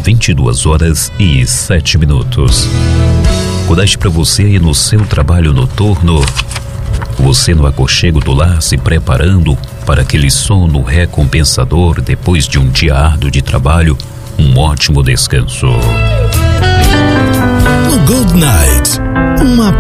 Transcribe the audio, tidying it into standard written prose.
22h07. Cuidado para você aí no seu trabalho noturno. Você no aconchego do lar se preparando para aquele sono recompensador depois de um dia árduo de trabalho. Um ótimo descanso. No Good Night, uma